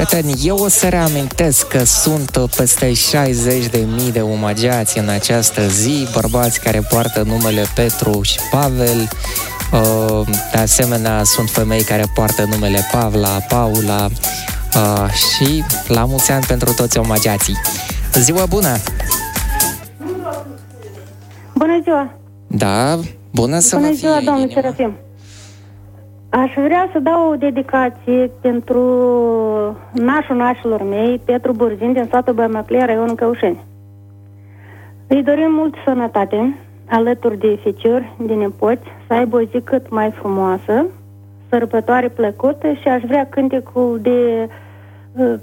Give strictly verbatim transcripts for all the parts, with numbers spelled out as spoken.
Prieteni, eu o să reamintesc că sunt peste șaizeci de mii de omagiați în această zi, bărbați care poartă numele Petru și Pavel. De asemenea, sunt femei care poartă numele Pavla, Paula și la mulți ani pentru toți omagiații. Ziua bună! Bună ziua! Da, bună să Bună vă ziua, fie, domnul inima. Serafim! Aș vrea să dau o dedicație pentru nașul nașilor mei, Petru Burzin, din satul Băimăclea, raionul Căușeni. Îi dorim mult sănătate, alături de feciori, de nepoți, să aibă o zi cât mai frumoasă, sărbătoare plăcută și aș vrea cântecul de... Uh,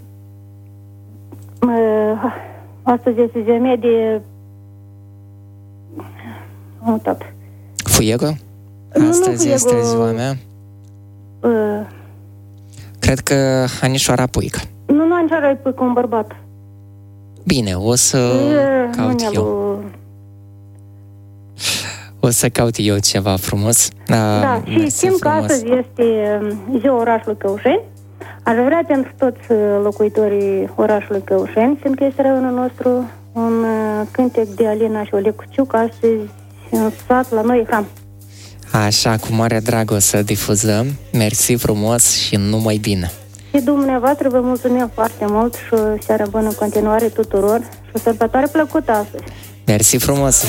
uh, astăzi este ziua de... Am uitat. Fuiego? Nu, nu Astăzi Fuiego. este ziua mea. Uh, Cred că Anișoara Puică. nu, nu înceară pe cu un bărbat. Bine, o să E, caut nu eu. lui... O să caut eu ceva frumos. Da, Da, și mersi știm că frumos. astăzi este um, ziua orașului Căușeni. Aș vrea pentru toți uh, locuitorii orașului Căușeni, fiindcă este raionul nostru, un uh, cântec de Alina și Oleg Cuciuc, astăzi în sat la noi hram. Așa, cu mare drag o să difuzăm. Mersi frumos și numai bine. Și dumneavoastră vă mulțumim foarte mult și o seară bună în continuare tuturor și o sărbătoare plăcută astăzi. Mersi frumos!